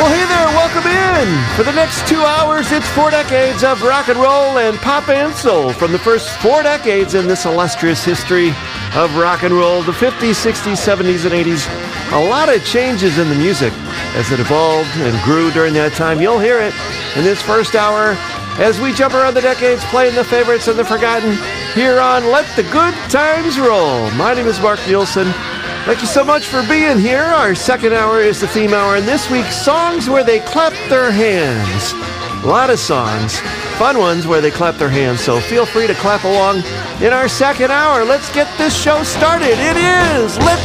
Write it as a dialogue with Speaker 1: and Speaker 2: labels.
Speaker 1: Well, hey there, welcome in. For the next 2 hours, it's 4 decades of rock and roll and pop and soul from the first 4 decades in this illustrious history of rock and roll, the 50s, 60s, 70s, and 80s. A lot of changes in the music as it evolved and grew during that time. You'll hear it in this first hour as we jump around the decades, playing the favorites and the forgotten here on Let the Good Times Roll. My name is Mark Nielsen. Thank you so much for being here. Our second hour is the theme hour, and this week's songs where they clap their hands. A lot of songs, fun ones where they clap their hands, so feel free to clap along in our second hour. Let's get this show started. It is Let